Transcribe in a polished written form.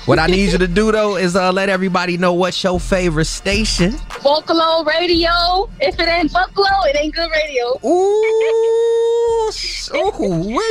What I need you to do, though, is let everybody know what's your favorite station. Vocalo Radio. If it ain't Vocalo, it ain't good radio. Ooh,